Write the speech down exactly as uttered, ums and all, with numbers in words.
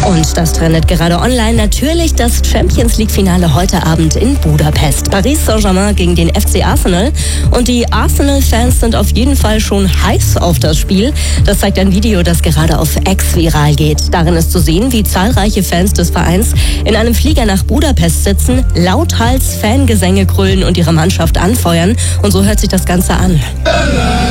Und das trendet gerade online. Natürlich das Champions League-Finale heute Abend in Budapest. Paris Saint-Germain gegen den F C Arsenal. Und die Arsenal-Fans sind auf jeden Fall schon heiß auf das Spiel. Das zeigt ein Video, das gerade auf X viral geht. Darin ist zu sehen, wie zahlreiche Fans des Vereins in einem Flieger nach Budapest sitzen, lauthals Fangesänge grüllen und ihre Mannschaft anfeuern. Und so hört sich das Ganze an.